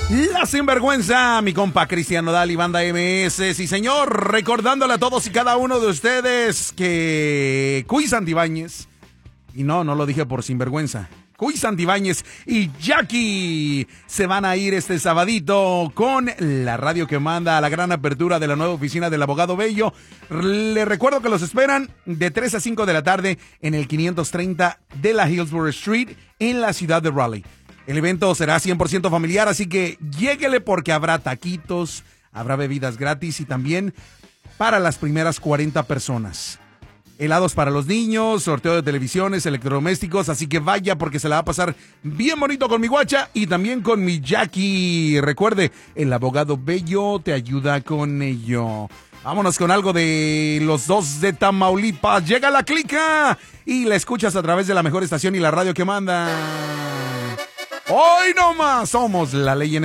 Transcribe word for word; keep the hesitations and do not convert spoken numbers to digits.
La Sinvergüenza, mi compa Cristian Nodal y Banda M S. Sí, señor, recordándole a todos y cada uno de ustedes que Cuy Santibáñez, y no, no lo dije por sinvergüenza, Cuy Santibáñez y Jackie se van a ir este sabadito con la radio que manda a la gran apertura de la nueva oficina del Abogado Bello. Le recuerdo que los esperan de tres a cinco de la tarde en el quinientos treinta de la Hillsborough Street en la ciudad de Raleigh. El evento será cien por ciento familiar, así que lléguele porque habrá taquitos, habrá bebidas gratis y también para las primeras cuarenta personas. Helados para los niños, sorteo de televisiones, electrodomésticos, así que vaya porque se la va a pasar bien bonito con mi guacha y también con mi Jackie. Recuerde, el Abogado Bello te ayuda con ello. Vámonos con algo de los dos de Tamaulipas. Llega la clica y la escuchas a través de la mejor estación y la radio que manda. Hoy nomás somos la ley en